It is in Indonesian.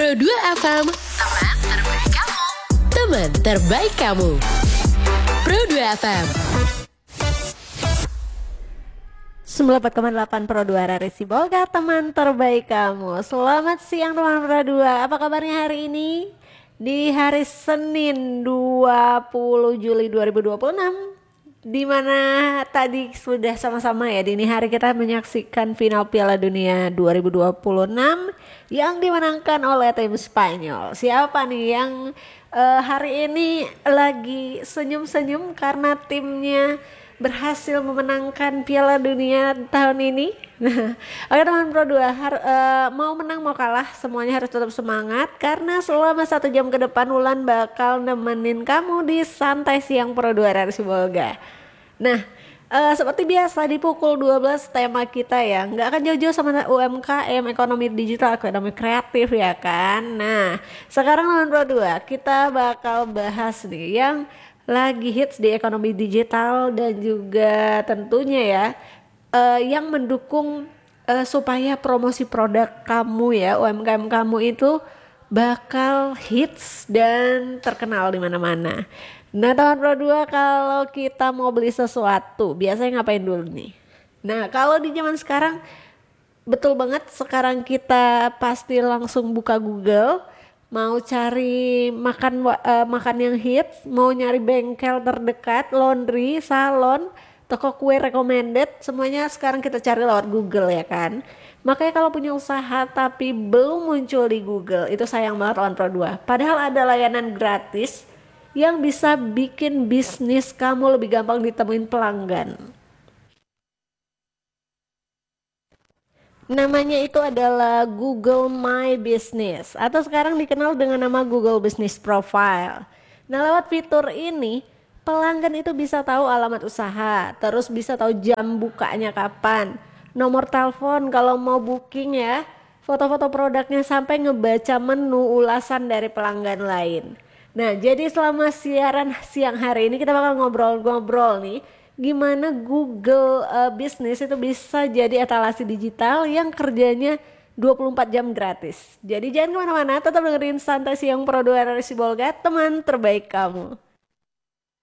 Pro 2 FM, teman terbaik kamu. Teman terbaik kamu. Pro 2 FM. 94,8 Pro 2 Rari Sibolga, teman terbaik kamu. Selamat siang teman Pro 2. Apa kabarnya hari ini? Di hari Senin 20 Juli 2026, di mana tadi sudah sama-sama ya dini hari kita menyaksikan final Piala Dunia 2026 yang dimenangkan oleh tim Spanyol. Siapa nih yang hari ini lagi senyum-senyum karena timnya berhasil memenangkan Piala Dunia tahun ini? Oke teman Pro 2, mau menang mau kalah semuanya harus tetap semangat, karena selama 1 jam ke depan Wulan bakal nemenin kamu di Santai Siang Pro 2 Rari Sibolga. Nah, seperti biasa di pukul 12 tema kita ya nggak akan jauh-jauh sama UMKM, ekonomi digital, ekonomi kreatif ya kan. Nah, sekarang teman Pro 2 kita bakal bahas nih yang lagi hits di ekonomi digital dan juga tentunya ya yang mendukung supaya promosi produk kamu ya, UMKM kamu itu bakal hits dan terkenal di mana-mana. Nah teman Pro 2, kalau kita mau beli sesuatu biasanya ngapain dulu nih? Nah kalau di zaman sekarang betul banget, sekarang kita pasti langsung buka Google, mau cari makan yang hits, mau nyari bengkel terdekat, laundry, salon, toko kue recommended, semuanya sekarang kita cari lewat Google ya kan. Makanya kalau punya usaha tapi belum muncul di Google, itu sayang banget teman Pro 2. Padahal ada layanan gratis yang bisa bikin bisnis kamu lebih gampang ditemuin pelanggan. Namanya itu adalah Google My Business, atau sekarang dikenal dengan nama Google Business Profile. Nah lewat fitur ini pelanggan itu bisa tahu alamat usaha, terus bisa tahu jam bukanya kapan, nomor telepon kalau mau booking ya, foto-foto produknya, sampai ngebaca menu ulasan dari pelanggan lain. Nah jadi selama siaran siang hari ini kita bakal ngobrol-ngobrol nih gimana Google Business itu bisa jadi etalase digital yang kerjanya 24 jam gratis. Jadi jangan kemana-mana, tetap dengerin Santai Siang Pro 2 Rari Sibolga, teman terbaik kamu.